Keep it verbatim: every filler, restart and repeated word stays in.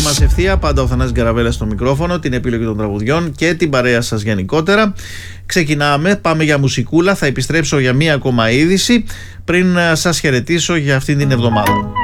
μουσική μας ευθεία, πάντα ο Θανάσης Γκαραβέλας στο μικρόφωνο, την επιλογή των τραγουδιών και την παρέα σας γενικότερα. Ξεκινάμε, πάμε για μουσικούλα, θα επιστρέψω για μία ακόμα είδηση πριν σας χαιρετήσω για αυτήν την εβδομάδα.